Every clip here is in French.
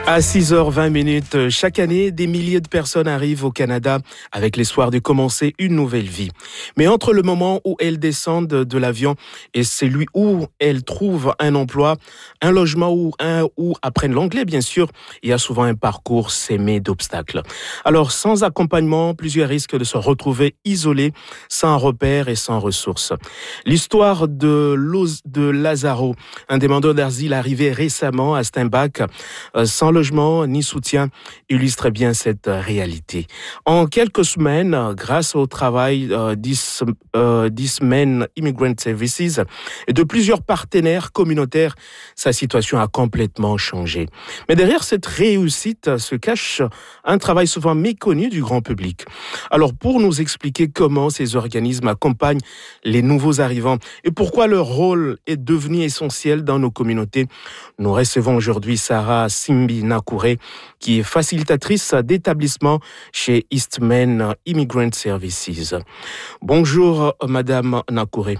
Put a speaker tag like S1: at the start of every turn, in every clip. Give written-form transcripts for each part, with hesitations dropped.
S1: À 6h20, chaque année, des milliers de personnes arrivent au Canada avec l'espoir de commencer une nouvelle vie. Mais entre le moment où elles descendent de l'avion et celui où elles trouvent un emploi, un logement ou apprennent l'anglais, bien sûr, il y a souvent un parcours semé d'obstacles. Alors, sans accompagnement, plusieurs risquent de se retrouver isolés, sans repères et sans ressources. L'histoire de Lazaro, un demandeur d'asile arrivé récemment à Steinbach, sans logement ni soutien, illustre bien cette réalité. En quelques semaines, grâce au travail d'Eastman Immigrant Services et de plusieurs partenaires communautaires, sa situation a complètement changé. Mais derrière cette réussite se cache un travail souvent méconnu du grand public. Alors, pour nous expliquer comment ces organismes accompagnent les nouveaux arrivants et pourquoi leur rôle est devenu essentiel dans nos communautés, nous recevons aujourd'hui Sarah Simbi Nakouré, qui est facilitatrice d'établissement chez Eastman Immigrant Services. Bonjour, Madame Nakouré.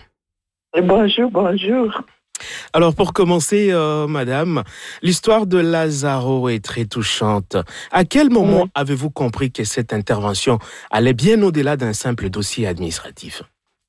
S2: Bonjour.
S1: Alors, pour commencer, Madame, l'histoire de Lazaro est très touchante. À quel moment avez-vous compris que cette intervention allait bien au-delà d'un simple dossier administratif?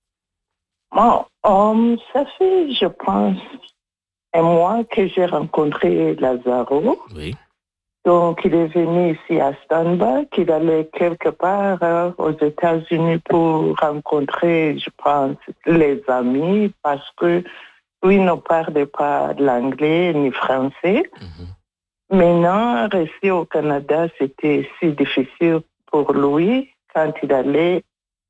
S2: Ça fait, je pense, un mois que j'ai rencontré Lazaro.
S1: Oui.
S2: Donc, il est venu ici à Steinbach. Il allait quelque part aux États-Unis pour rencontrer, je pense, les amis parce que lui ne parlait pas l'anglais ni français. Maintenant, rester au Canada, c'était si difficile pour lui. Quand il allait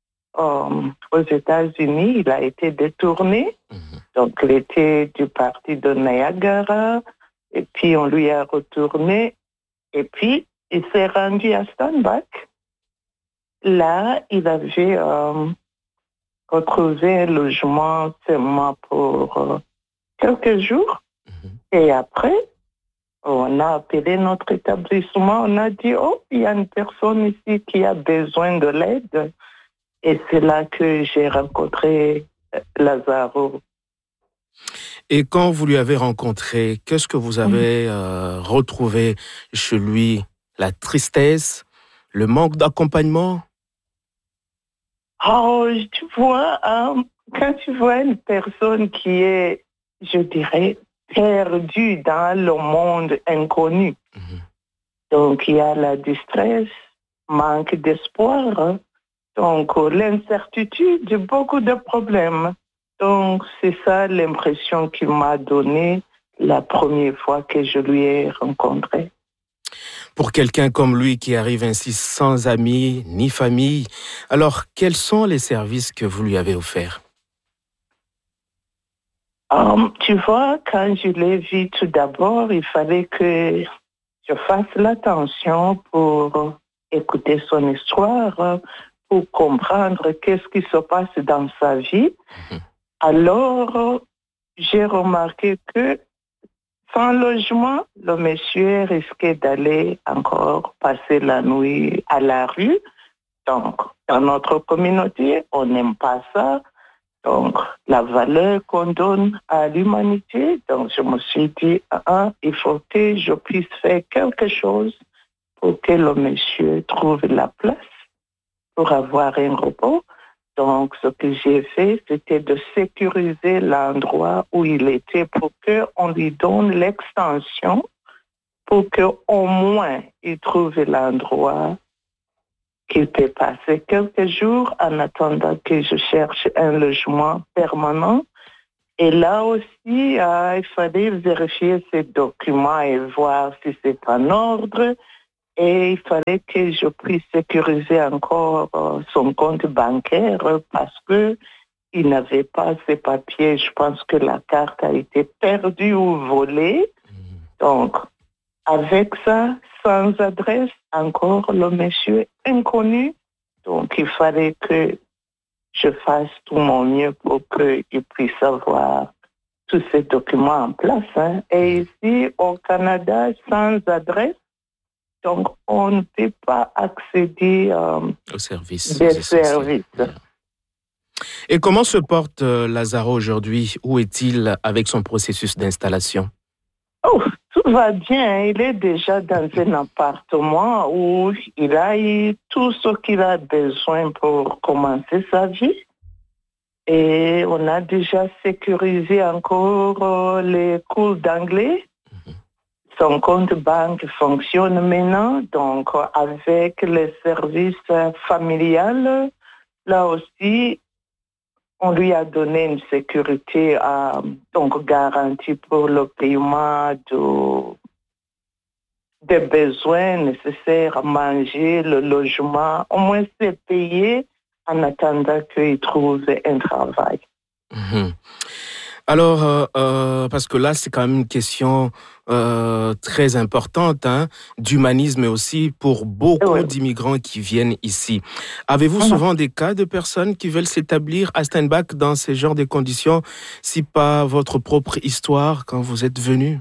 S2: aux États-Unis, il a été détourné. Donc, il était du parti de Niagara. Et puis, on lui a retourné. Et puis, il s'est rendu à Steinbach. Là, il avait retrouvé un logement seulement pour quelques jours. Et après, on a appelé notre établissement. On a dit, il y a une personne ici qui a besoin de l'aide. Et c'est là que j'ai rencontré Lazaro.
S1: Et quand vous lui avez rencontré, qu'est-ce que vous avez retrouvé chez lui? La tristesse, le manque d'accompagnement?
S2: Tu vois, quand tu vois une personne qui est, je dirais, perdue dans le monde inconnu, donc il y a la distress, manque d'espoir, donc l'incertitude, beaucoup de problèmes. Donc, c'est ça l'impression qu'il m'a donnée la première fois que je lui ai rencontré.
S1: Pour quelqu'un comme lui qui arrive ainsi sans amis ni famille, alors quels sont les services que vous lui avez offerts?
S2: Tu vois, quand je l'ai vu tout d'abord, il fallait que je fasse l'attention pour écouter son histoire, pour comprendre qu'est-ce qui se passe dans sa vie. Alors, j'ai remarqué que sans logement, le monsieur risquait d'aller encore passer la nuit à la rue. Donc, dans notre communauté, on n'aime pas ça. Donc, la valeur qu'on donne à l'humanité. Donc, je me suis dit, il faut que je puisse faire quelque chose pour que le monsieur trouve la place pour avoir un repos. Donc, ce que j'ai fait, c'était de sécuriser l'endroit où il était pour qu'on lui donne l'extension pour qu'au moins il trouve l'endroit qu'il peut passer quelques jours en attendant que je cherche un logement permanent. Et là aussi, il fallait vérifier ses documents et voir si c'est en ordre. Et il fallait que je puisse sécuriser encore son compte bancaire parce qu'il n'avait pas ses papiers. Je pense que la carte a été perdue ou volée. Donc, avec ça, sans adresse, encore le monsieur inconnu. Donc, il fallait que je fasse tout mon mieux pour qu'il puisse avoir tous ces documents en place. Et ici, au Canada, sans adresse, donc, on ne peut pas accéder
S1: aux services.
S2: Des services.
S1: Et comment se porte Lazaro aujourd'hui? Où est-il avec son processus d'installation?
S2: Tout Tout va bien. Il est déjà dans un appartement où il a eu tout ce qu'il a besoin pour commencer sa vie. Et on a déjà sécurisé encore les cours d'anglais. Son compte banque fonctionne maintenant, donc avec les services familiales, là aussi, on lui a donné une sécurité donc garantie pour le paiement des besoins nécessaires à manger, le logement. Au moins, c'est payé en attendant qu'il trouve un travail.
S1: Mhm. Alors, parce que là, c'est quand même une question très importante, hein, d'humanisme aussi pour beaucoup d'immigrants qui viennent ici. Avez-vous souvent des cas de personnes qui veulent s'établir à Steinbach dans ce genre de conditions, si pas votre propre histoire quand vous êtes venu?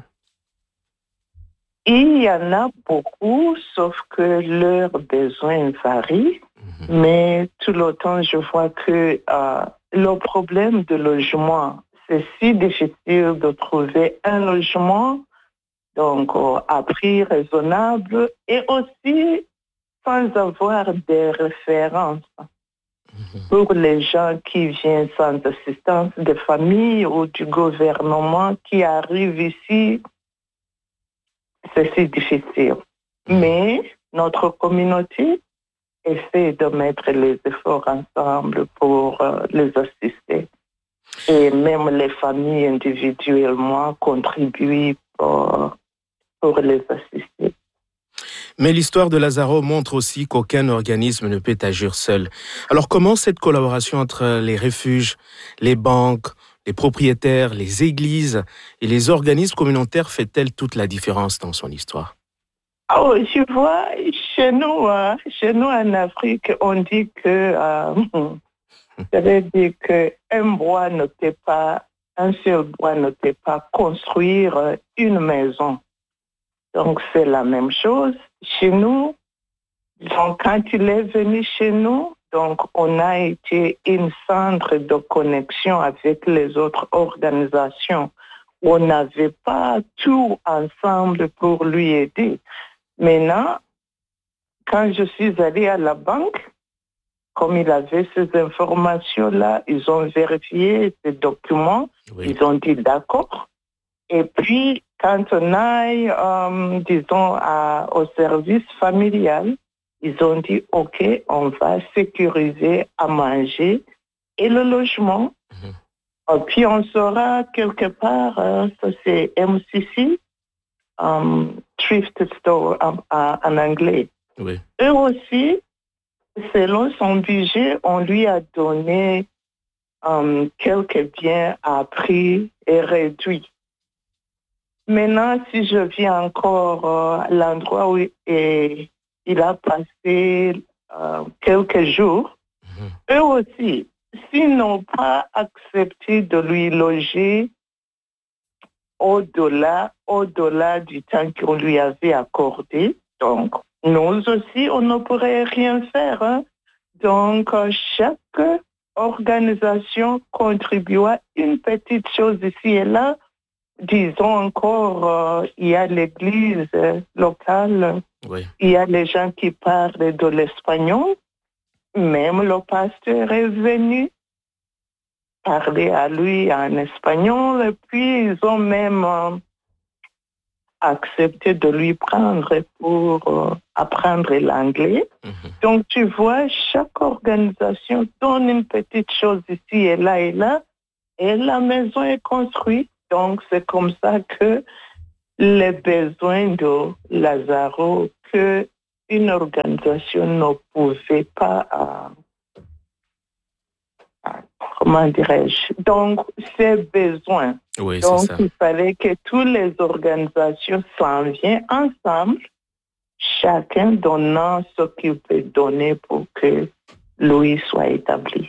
S2: Il y en a beaucoup, sauf que leurs besoins varient. Mais tout le temps, je vois que le problème de logement, c'est si difficile de trouver un logement donc à prix raisonnable et aussi sans avoir des références. Pour les gens qui viennent sans assistance de famille ou du gouvernement qui arrivent ici, c'est si difficile. Mais notre communauté essaie de mettre les efforts ensemble pour les assister. Et même les familles individuellement contribuent pour les assister.
S1: Mais l'histoire de Lazaro montre aussi qu'aucun organisme ne peut agir seul. Alors comment cette collaboration entre les refuges, les banques, les propriétaires, les églises et les organismes communautaires fait-elle toute la différence dans son histoire?
S2: Oh, je vois, chez nous en Afrique, on dit que, ça veut dire un seul bois ne peut pas construire une maison. Donc, c'est la même chose. Chez nous, donc, quand il est venu chez nous, donc, on a été un centre de connexion avec les autres organisations. On n'avait pas tout ensemble pour lui aider. Maintenant, quand je suis allée à la banque, comme il avait ces informations-là, ils ont vérifié ces documents, ils ont dit d'accord. Et puis, quand on aille, disons, au service familial, ils ont dit, OK, on va sécuriser à manger et le logement. Et puis, on sera quelque part, ça c'est MCC, Thrift Store en anglais.
S1: Oui.
S2: Eux aussi, selon son budget, on lui a donné quelques biens à prix réduit. Maintenant, si je viens encore à l'endroit où il a passé quelques jours, eux aussi, s'ils n'ont pas accepté de lui loger au-delà du temps qu'on lui avait accordé, donc nous aussi, on ne pourrait rien faire. Hein. Donc, chaque organisation contribue à une petite chose ici et là. Disons encore, il y a l'église locale, il y a les gens qui parlent de l'espagnol. Même le pasteur est venu parler à lui en espagnol et puis ils ont même accepté de lui prendre pour apprendre l'anglais. Donc, tu vois, chaque organisation donne une petite chose ici et là et la maison est construite. Donc, c'est comme ça que les besoins de Lazaro, qu'une organisation ne pouvait pas, comment dirais-je, donc ces besoins.
S1: Oui,
S2: donc,
S1: c'est ça.
S2: Il fallait que toutes les organisations s'en viennent ensemble, chacun donnant ce qu'il peut donner pour que lui soit établi.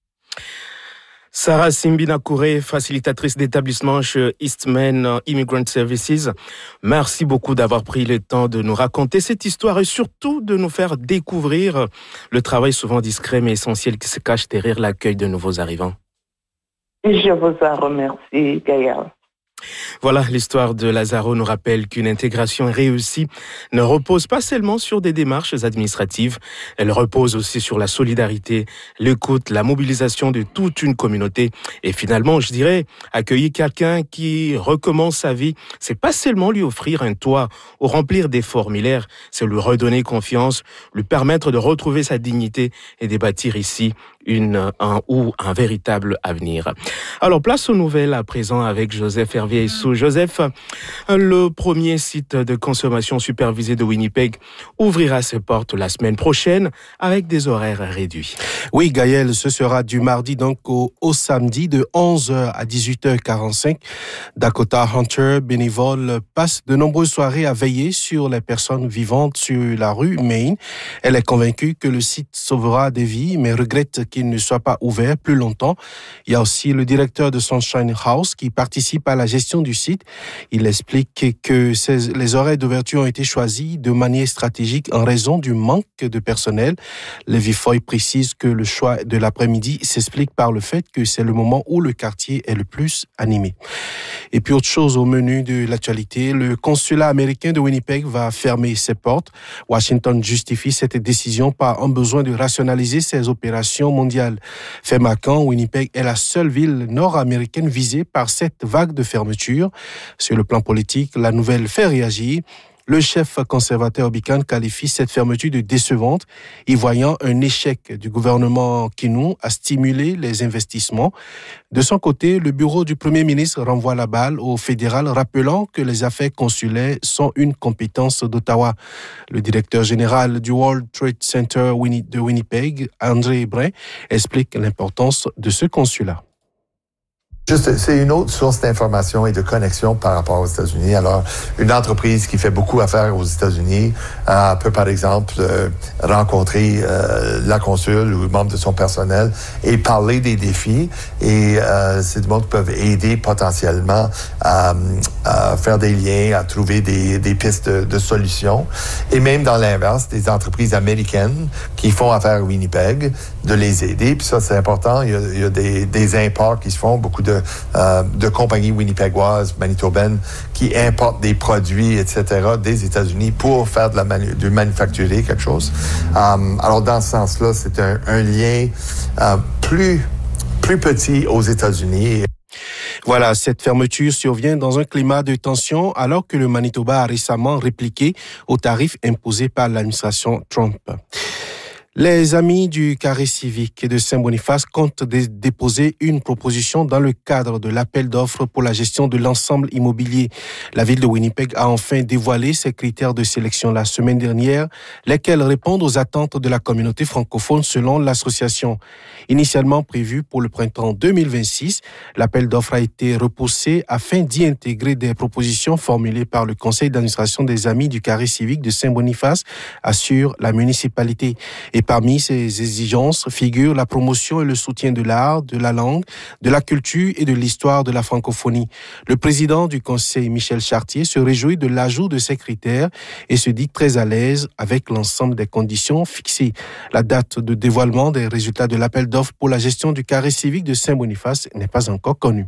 S1: Sarah Simbina-Kouré, facilitatrice d'établissement chez Eastman Immigrant Services. Merci beaucoup d'avoir pris le temps de nous raconter cette histoire et surtout de nous faire découvrir le travail souvent discret mais essentiel qui se cache derrière l'accueil de nouveaux arrivants.
S2: Je vous en remercie, Gaël.
S1: Voilà, l'histoire de Lazaro nous rappelle qu'une intégration réussie ne repose pas seulement sur des démarches administratives, elle repose aussi sur la solidarité, l'écoute, la mobilisation de toute une communauté. Et finalement, je dirais, accueillir quelqu'un qui recommence sa vie, c'est pas seulement lui offrir un toit ou remplir des formulaires, c'est lui redonner confiance, lui permettre de retrouver sa dignité et de bâtir ici un véritable avenir. Alors, place aux nouvelles à présent avec Joseph Hervier Issou. Joseph, le premier site de consommation supervisée de Winnipeg ouvrira ses portes la semaine prochaine avec des horaires réduits.
S3: Oui, Gaël, ce sera du mardi donc au samedi de 11h à 18h45. Dakota Hunter, bénévole, passe de nombreuses soirées à veiller sur les personnes vivantes sur la rue Main. Elle est convaincue que le site sauvera des vies, mais regrette qu'il ne soit pas ouvert plus longtemps. Il y a aussi le directeur de Sunshine House qui participe à la gestion du site. Il explique que les horaires d'ouverture ont été choisis de manière stratégique en raison du manque de personnel. Lévi Foy précise que le choix de l'après-midi s'explique par le fait que c'est le moment où le quartier est le plus animé. Et puis autre chose au menu de l'actualité, le consulat américain de Winnipeg va fermer ses portes. Washington justifie cette décision par un besoin de rationaliser ses opérations mondiales. Fait marquant, Winnipeg est la seule ville nord-américaine visée par cette vague de fermeture. Sur le plan politique, la nouvelle fait réagir. Le chef conservateur Bican qualifie cette fermeture de décevante, y voyant un échec du gouvernement Kinou à stimuler les investissements. De son côté, le bureau du Premier ministre renvoie la balle au fédéral, rappelant que les affaires consulaires sont une compétence d'Ottawa. Le directeur général du World Trade Center de Winnipeg, André Brin, explique l'importance de ce consulat.
S4: Juste, c'est une autre source d'information et de connexion par rapport aux États-Unis. Alors, une entreprise qui fait beaucoup affaires aux États-Unis peut, par exemple, rencontrer la consul ou membre de son personnel et parler des défis. Et ces gens peuvent aider potentiellement à faire des liens, à trouver des pistes de solutions. Et même dans l'inverse, des entreprises américaines qui font affaire à Winnipeg, de les aider. Puis ça, c'est important. Il y a des imports qui se font, beaucoup de compagnies winnipegoises, manitobaines, qui importent des produits, etc., des États-Unis pour faire de manufacturer quelque chose. Alors, dans ce sens-là, c'est un lien plus petit aux États-Unis.
S3: Voilà, cette fermeture survient dans un climat de tension alors que le Manitoba a récemment répliqué aux tarifs imposés par l'administration Trump. Les amis du carré civique de Saint-Boniface comptent déposer une proposition dans le cadre de l'appel d'offres pour la gestion de l'ensemble immobilier. La ville de Winnipeg a enfin dévoilé ses critères de sélection la semaine dernière, lesquels répondent aux attentes de la communauté francophone selon l'association. Initialement prévu pour le printemps 2026, l'appel d'offres a été repoussé afin d'y intégrer des propositions formulées par le conseil d'administration des amis du carré civique de Saint-Boniface, assure la municipalité. Et parmi ces exigences figurent la promotion et le soutien de l'art, de la langue, de la culture et de l'histoire de la francophonie. Le président du conseil, Michel Chartier, se réjouit de l'ajout de ces critères et se dit très à l'aise avec l'ensemble des conditions fixées. La date de dévoilement des résultats de l'appel d'offres pour la gestion du carré civique de Saint-Boniface n'est pas encore connue.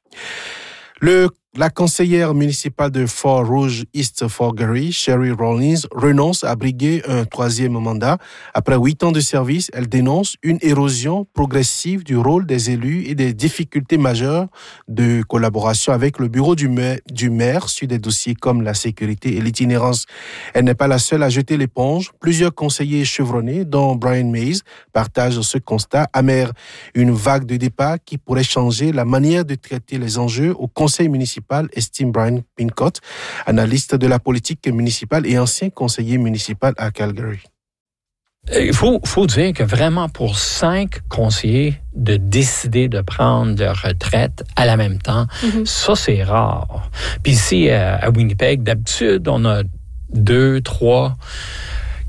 S3: La conseillère municipale de Fort-Rouge-East Fort-Garry, Sherry Rawlins, renonce à briguer un troisième mandat. Après 8 ans de service, elle dénonce une érosion progressive du rôle des élus et des difficultés majeures de collaboration avec le bureau du maire sur des dossiers comme la sécurité et l'itinérance. Elle n'est pas la seule à jeter l'éponge. Plusieurs conseillers chevronnés, dont Brian Mays, partagent ce constat amer. Une vague de départ qui pourrait changer la manière de traiter les enjeux au conseil municipal, estime Brian Pincott, analyste de la politique municipale et ancien conseiller municipal à Calgary.
S5: Il faut dire que vraiment pour 5 conseillers de décider de prendre leur retraite à la même temps, ça c'est rare. Puis ici à Winnipeg, d'habitude, on a 2, 3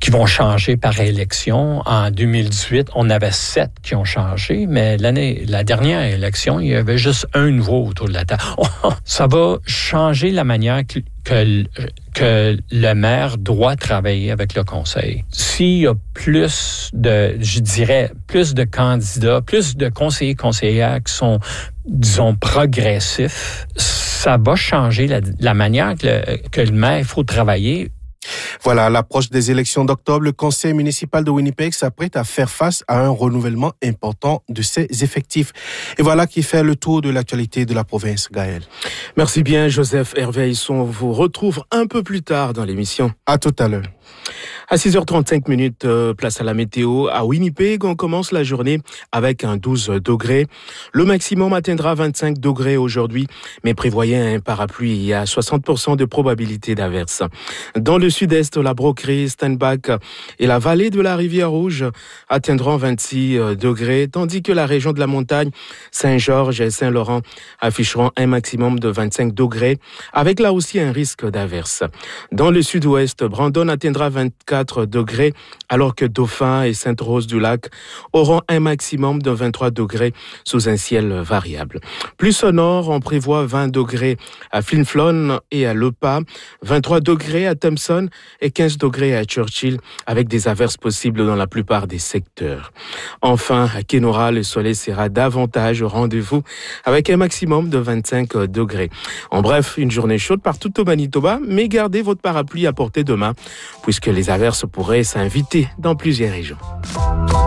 S5: vont changer par élection. En 2018, on avait 7 qui ont changé, mais la dernière élection, il y avait juste un nouveau autour de la table. Ça va changer la manière que le maire doit travailler avec le conseil. S'il y a plus de candidats, plus de conseillères qui sont, disons, progressifs, ça va changer la manière que le maire faut travailler.
S3: Voilà, à l'approche des élections d'octobre, le conseil municipal de Winnipeg s'apprête à faire face à un renouvellement important de ses effectifs. Et voilà qui fait le tour de l'actualité de la province, Gaël.
S1: Merci bien, Joseph Hervé. On vous retrouve un peu plus tard dans l'émission.
S3: À tout à l'heure.
S1: À 6h35, place à la météo. À Winnipeg, on commence la journée avec un 12 degrés. Le maximum atteindra 25 degrés aujourd'hui, mais prévoyez un parapluie. Il y a 60% de probabilité d'averse. Dans le sud-est, la Broquerie, Steinbach et la vallée de la Rivière-Rouge atteindront 26 degrés, tandis que la région de la montagne, Saint-Georges et Saint-Laurent afficheront un maximum de 25 degrés, avec là aussi un risque d'averse. Dans le sud-ouest, Brandon atteindra 24 degrés, alors que Dauphin et Sainte-Rose-du-Lac auront un maximum de 23 degrés sous un ciel variable. Plus au nord, on prévoit 20 degrés à Flin Flon et à Lepas, 23 degrés à Thompson et 15 degrés à Churchill, avec des averses possibles dans la plupart des secteurs. Enfin, à Kenora, le soleil sera davantage au rendez-vous, avec un maximum de 25 degrés. En bref, une journée chaude partout au Manitoba, mais gardez votre parapluie à portée de main, puisque les averses pourraient s'inviter dans plusieurs régions.